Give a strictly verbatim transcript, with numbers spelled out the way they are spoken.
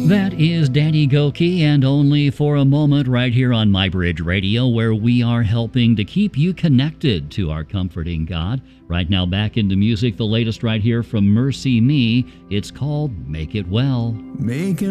That is Danny Gokey, and Only for a Moment right here on MyBridge Radio, where we are helping to keep you connected to our comforting God. Right now, back into music, the latest right here from Mercy Me. It's called Make It Well. Make it